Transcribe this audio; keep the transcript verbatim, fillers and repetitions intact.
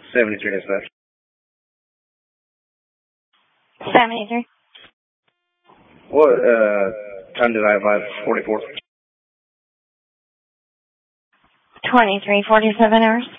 seventy-three dispatch. seventy-three. What uh, time did I arrive? forty-four. twenty-three forty-seven hours.